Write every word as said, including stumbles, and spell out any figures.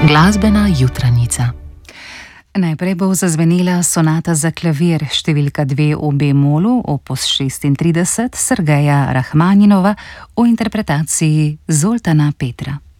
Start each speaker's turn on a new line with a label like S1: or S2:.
S1: Glasbena jutranica.
S2: Najprej bo zazvenela sonata za klavir številka dve v B-molu, opus šestintrideset, Sergeja Rahmaninova v interpretaciji Zoltana Petra.